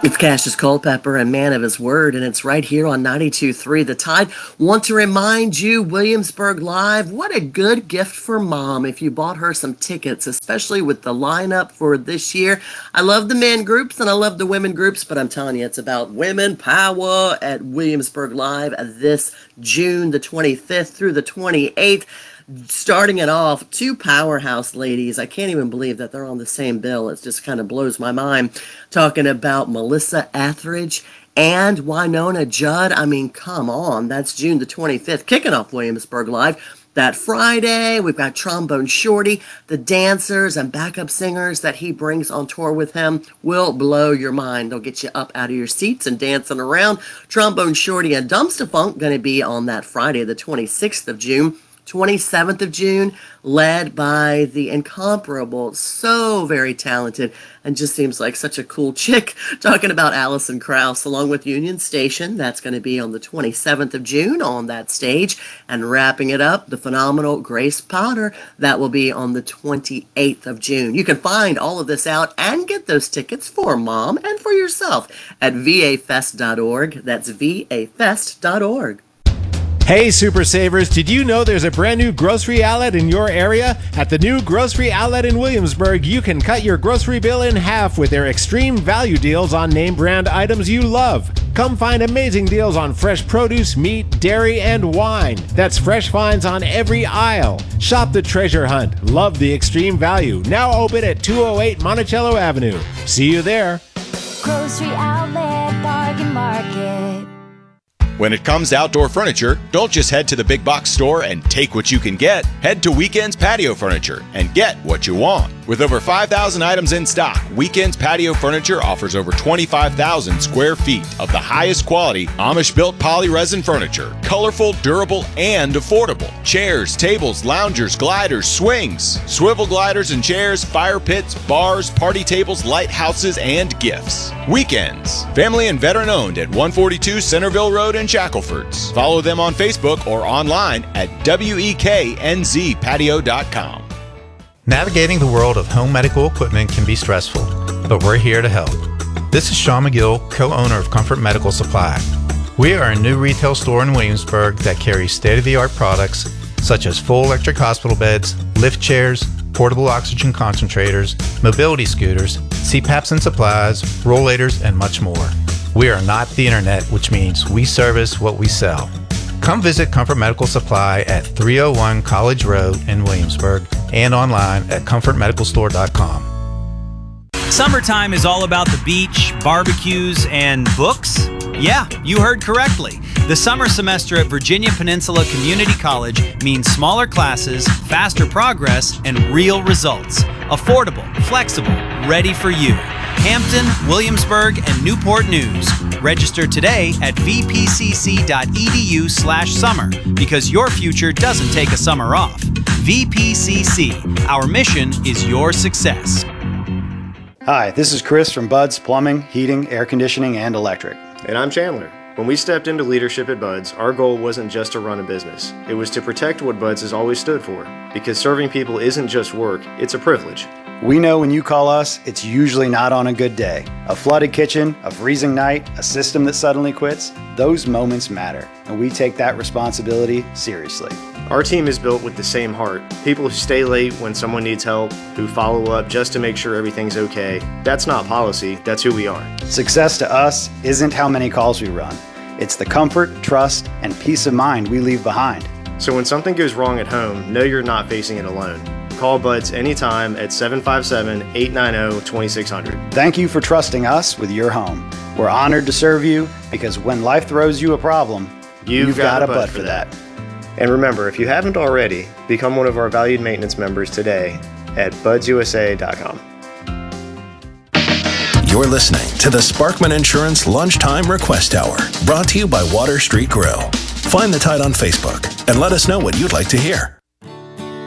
It's Cassius Culpepper and Man of His Word, and it's right here on 92.3 The Tide. Want to remind you, Williamsburg Live, what a good gift for Mom if you bought her some tickets, especially with the lineup for this year. I love the men groups and I love the women groups, but I'm telling you, it's about women power at Williamsburg Live this June the 25th through the 28th. Starting it off, two powerhouse ladies. I can't even believe that they're on the same bill. It just kind of blows my mind. Talking about Melissa Etheridge and Wynonna Judd. I mean, come on. That's June the 25th. Kicking off Williamsburg Live. That Friday, we've got Trombone Shorty. The dancers and backup singers that he brings on tour with him will blow your mind. They'll get you up out of your seats and dancing around. Trombone Shorty and Dumpster Funk going to be on that Friday, the 26th of June. 27th of June, led by the incomparable, so very talented, and just seems like such a cool chick, talking about Alison Krauss, along with Union Station. That's going to be on the 27th of June on that stage. And wrapping it up, the phenomenal Grace Potter. That will be on the 28th of June. You can find all of this out and get those tickets for Mom and for yourself at vafest.org. That's vafest.org. Hey, Super Savers, did you know there's a brand new grocery outlet in your area? At the new grocery outlet in Williamsburg, you can cut your grocery bill in half with their extreme value deals on name brand items you love. Come find amazing deals on fresh produce, meat, dairy, and wine. That's fresh finds on every aisle. Shop the treasure hunt. Love the extreme value. Now open at 208 Monticello Avenue. See you there. Grocery Outlet Bargain Market. When it comes to outdoor furniture, don't just head to the big box store and take what you can get. Head to Weekends Patio Furniture and get what you want. With over 5,000 items in stock, Weekends Patio Furniture offers over 25,000 square feet of the highest quality Amish-built poly-resin furniture. Colorful, durable, and affordable. Chairs, tables, loungers, gliders, swings, swivel gliders and chairs, fire pits, bars, party tables, lighthouses, and gifts. Weekends. Family and veteran owned at 142 Centerville Road in Shacklefords. Follow them on Facebook or online at WEKNZpatio.com. Navigating the world of home medical equipment can be stressful, but we're here to help. This is Sean McGill, co-owner of Comfort Medical Supply. We are a new retail store in Williamsburg that carries state-of-the-art products such as full electric hospital beds, lift chairs, portable oxygen concentrators, mobility scooters, CPAPs and supplies, rollators, and much more. We are not the internet, which means we service what we sell. Come visit Comfort Medical Supply at 301 College Road in Williamsburg and online at comfortmedicalstore.com. Summertime is all about the beach, barbecues, and books? Yeah, you heard correctly. The summer semester at Virginia Peninsula Community College means smaller classes, faster progress, and real results. Affordable, flexible, ready for you. Hampton, Williamsburg, and Newport News. Register today at vpcc.edu/summer because your future doesn't take a summer off. VPCC. Our mission is your success. Hi, this is Chris from Bud's Plumbing, Heating, Air Conditioning, and Electric. And I'm Chandler. When we stepped into leadership at Bud's, our goal wasn't just to run a business. It was to protect what Bud's has always stood for. Because serving people isn't just work, it's a privilege. We know when you call us, it's usually not on a good day. A flooded kitchen, a freezing night, a system that suddenly quits, those moments matter, and we take that responsibility seriously. Our team is built with the same heart. People who stay late when someone needs help, who follow up just to make sure everything's okay. That's not policy, that's who we are. Success to us isn't how many calls we run. It's the comfort, trust, and peace of mind we leave behind. So when something goes wrong at home, know you're not facing it alone. Call Bud's anytime at 757-890-2600. Thank you for trusting us with your home. We're honored to serve you because when life throws you a problem, you've got a Bud for that. And remember, if you haven't already, become one of our valued maintenance members today at budsusa.com. You're listening to the Sparkman Insurance Lunchtime Request Hour, brought to you by Water Street Grill. Find the Tide on Facebook and let us know what you'd like to hear.